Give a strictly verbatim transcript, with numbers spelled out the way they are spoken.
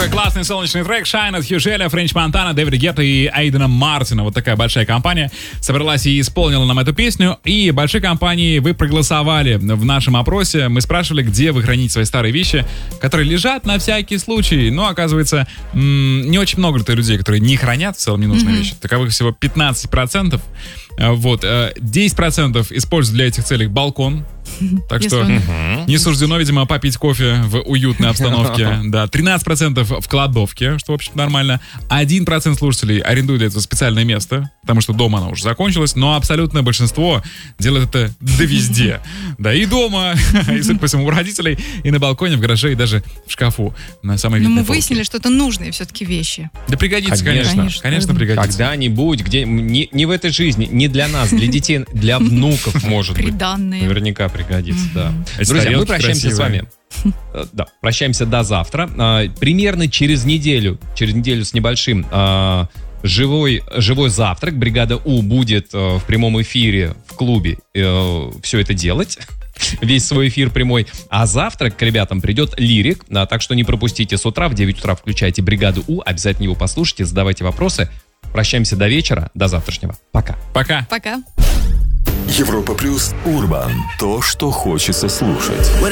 такой классный солнечный трек. Shine от Хьюжеля, Френч Монтана, Дэвида Гетта и Эйдена Мартина. Вот такая большая компания собралась и исполнила нам эту песню. И большой компании вы проголосовали в нашем опросе. Мы спрашивали, где вы храните свои старые вещи, которые лежат на всякий случай. Но, оказывается, м- не очень много людей, которые не хранят в целом ненужные mm-hmm. вещи. Таковых всего пятнадцать процентов. Вот. десять процентов используют для этих целей балкон. Так что не суждено, видимо, попить кофе в уютной обстановке. Да, тринадцать процентов в кладовке, что, в общем, нормально. один процент слушателей арендует для этого специальное место, потому что дома оно уже закончилось, но абсолютное большинство делает это да везде. Да, и дома, и, судя по всему, у родителей, и на балконе, в гараже, и даже в шкафу на самой видной Но мы полке. выяснили, что это нужные все-таки вещи. Да пригодится, конечно. Конечно, конечно пригодится. Когда-нибудь, где не, не в этой жизни, не для нас, для детей, для внуков, может быть. Приданные. Наверняка пригодится, Mm-hmm. да. Эти Друзья, мы прощаемся красивые. с вами. Да, прощаемся до завтра. Примерно через неделю, через неделю с небольшим, живой, живой завтрак. Бригада У будет в прямом эфире в клубе все это делать. Весь свой эфир прямой. А завтрак к ребятам придет Лирик. А, так что не пропустите с утра. В девять утра включайте Бригаду У. Обязательно его послушайте, задавайте вопросы. Прощаемся до вечера. До завтрашнего. Пока. Пока. Пока. Европа плюс Урбан. То, что хочется слушать.